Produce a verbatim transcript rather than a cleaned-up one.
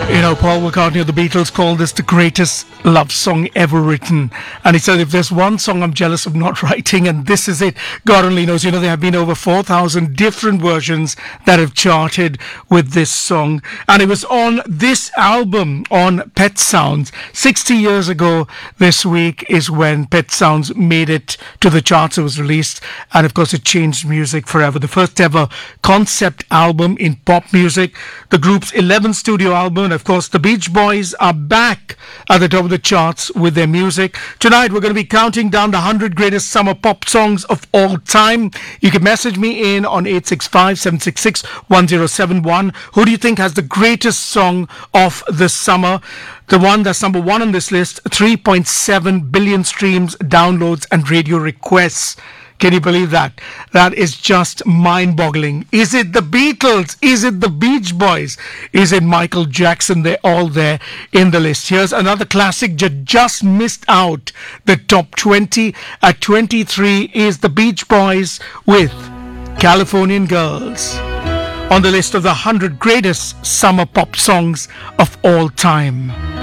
You know, Paul McCartney of the Beatles called this the greatest love song ever written. And he said, if there's one song I'm jealous of not writing, and this is it, God only knows. You know, there have been over four thousand different versions that have charted with this song. And it was on this album, on Pet Sounds. sixty years ago this week is when Pet Sounds made it to the charts. It was released. And of course, it changed music forever. The first ever concept album in pop music. The group's eleventh studio album. And of course, the Beach Boys are back at the top of the charts with their music. Tonight, we're going to be counting down the one hundred greatest summer pop songs of all time. You can message me in on eight six five, seven six six, one zero seven one. Who do you think has the greatest song of the summer? The one that's number one on this list, three point seven billion streams, downloads, and radio requests. Can you believe that? That is just mind-boggling. Is it the Beatles? Is it the Beach Boys? Is it Michael Jackson? They're all there in the list. Here's another classic that just missed out the top twenty. At twenty-three is the Beach Boys with Californian Girls on the list of the one hundred greatest summer pop songs of all time.